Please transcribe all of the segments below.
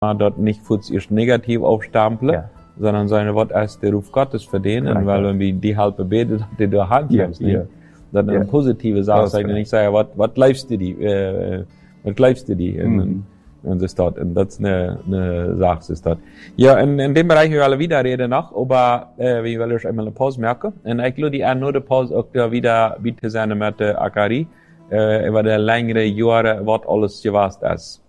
dort nicht erst negativ aufstapeln, sondern seine Wort als der Ruf Gottes verdienen, weil irgendwie die halbe betet, die du Hand nimmst, dann eine positive Sache sein, und ich sage, was glaubst du die, und das dort, und das ist eine Sache, ist dort. Ja, in dem Bereich wir alle wieder reden noch, aber, wir wollen euch einmal eine Pause merken, und ich glaube, die nur die Pause auch da wieder bitte sein mit der Akari, über die längere Jahre, was alles gewesen ist.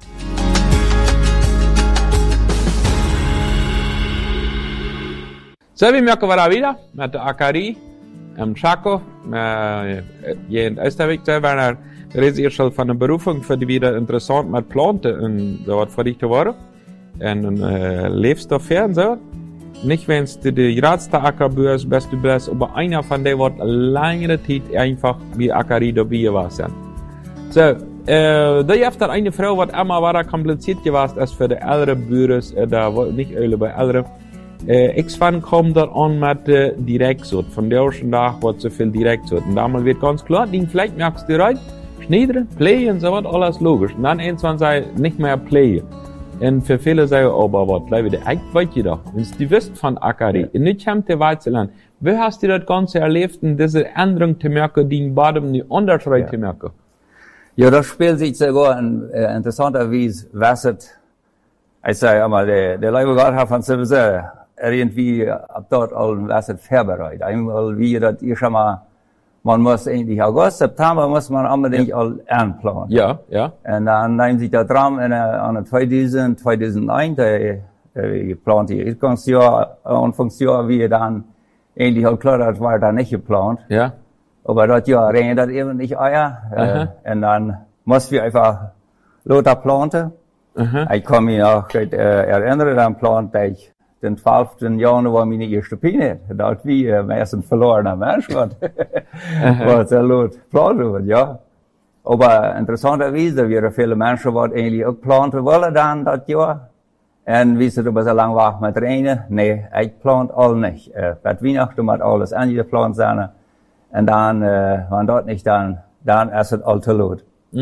So, wir merken wir da wieder mit der Akari, Chaco, hier in Österreich, selber reden ihr schon von der Berufung, für die wieder interessant mit Planten und so was für dich geworden. Und lebst du fair und so. Nicht, wenn du die radste Ackerbürs bist, du bist, aber einer von denen wird längere Zeit einfach wie Akari dabei war. So, da gibt es eine Frau, die immer war kompliziert gewesen ist für die ältere Büros, da nicht alle bei älteren. X-Fan kommt dort an mit Direktsort. Von der ersten Tag wird so viel Direktsort. Und damals wird ganz klar, vielleicht merkst du rein, schneidern, playen und so was, alles logisch. Und dann irgendwann sei nicht mehr playen. Und für viele sagen, aber was, bleib wieder, ich weiß je doch. Wenn du wisst von Akari, in nicht kommt der Weizeland, wie hast du das Ganze erlebt, in diese Änderung zu merken, die in Baden nicht anders zu merken? Ja, das spielt sich sogar interessanterweise, was ich sage einmal, der Leibe Gott hat von sowieso irgendwie ab dort all was vorbereitet. Einmal wie das ihr schon mal, man muss eigentlich August, September muss man unbedingt all anplanen. Ja. Und dann nehmen sich da dran an 2009, der geplant die Ausgangsjahr, Anfangsjahr, wie dann eigentlich all klar, das war da nicht geplant. Ja. Aber das Jahr regnet das eben nicht Eier. Und dann mussten wir einfach lauter planten. Ich kann mich noch erinnern, an Plan, dass ich den 12. Januar meine erste Pine, dort wie meistens verlorener Mensch war. Was er laut planen wird, ja. Aber interessanterweise, wir viele Menschen, die eigentlich auch planen wollen dann das Jahr. Und wie sie aber so lange war mit Regen, nee, ich plant all nicht. Bei Weihnachten hat alles angeplant sein. Und dann, wenn dort nicht, dann ist es all zu laut.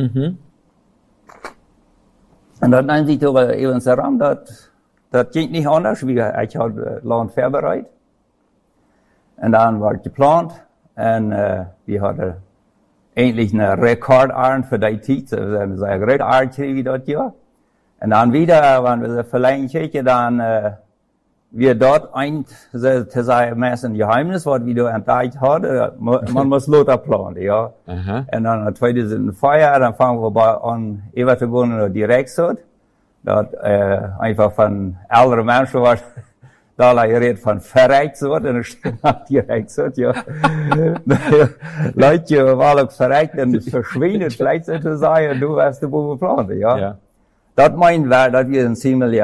Und dann nehmen sie aber eben so ran, das ging nicht anders, wie ich hatte Land vorbereitet. Und dann war geplant, und wir hatten endlich eine Rekordart für die Zeit, also eine Rekordart kriegen wir dort, ja. Und dann wieder, wenn wir so verlängern kicken, dann, wir dort zu sagen, meist ein Geheimnis, was wir da entdeckt haben, man muss lauter planen, ja. Und dann 2004, dann fangen wir an, eben zu gehen, direkt so. Dort, einfach von älteren Menschen, was da redet von verreckt so, und dann steht nach direkt so, ja. Leute, weil auch verreckt, und es verschwindet, vielleicht zu sagen, du wirst du wo geplant, ja. Das meinen wir, dass wir ein ziemlich,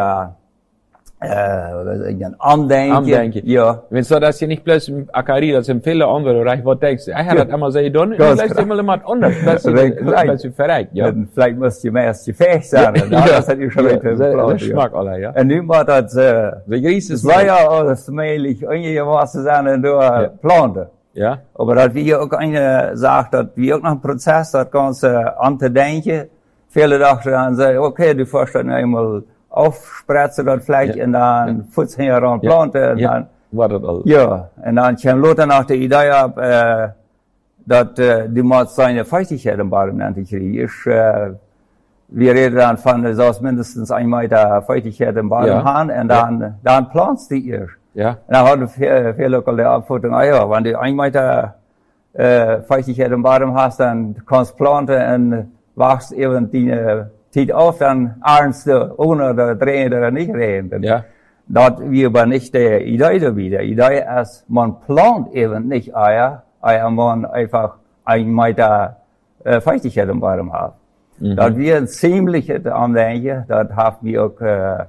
ein Andenken. Ja. Wenn so, dass ihr nicht bloß im Akari, das empfehle andere, oder ich denkst, ich habe das einmal so getan, und vielleicht immer jemand anders, dass ihr verreckt, ja. Vielleicht müsst ihr mehr fähig sein, das hat ihr schon weiter geplant. Das schmeckt alle, ja. Und nun war das, das war ja alles mählich, einigermaßen sein, und da plante. Ja. Aber dass wir auch eine sagt, dass wir auch noch einen Prozess, das Ganze anzudenken, viele dachten dann, okay, du fährst dann einmal aufsprezen dat vielleicht en dan voet heen rond planten. En dan, war das alles. Ja, en dan kwam later nog de idee op, dat die moet zijn feuchtigheid im Baden nennt kriegen. Wir reden dann von, so mindestens 1 Meter Feuchtigkeit im Baden haben, und dann planst du erst. Ja. Und dann hat viele auch die Abfuhrung, wenn du 1 Meter Feuchtigkeit im Baden hast, dann kannst du planten und wachst eben die Zeit auf, dann ahnst du, ohne da drehen oder nicht drehen. Ja. Das wir aber nicht die Idee dabei. Die Idee ist, man plant eben nicht Eier, man einfach 1 Meter Feuchtigkeit im Baden haben. Das wir ziemlich am Denken, das haben wir auch,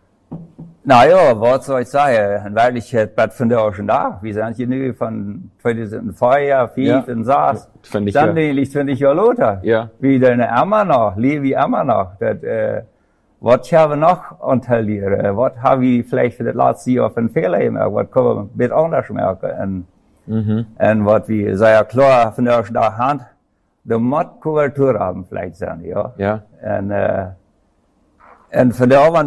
was soll ich sagen, wirklich, das von der auch schon da. Wir sind hier nur von 2004, 2005 und 2006. Dann finde ich ja Lothar. Ja. Wie deine immer noch, Levi immer noch. Was haben wir noch unterlieren? Was haben wir vielleicht für das letzte Jahr für einen Fehler gemacht? Was können wir mit anders merken? Und was wir sehr klar von der ersten Hand, der muss Kuvertur haben vielleicht sein, ja. Ja. Und, En vandaar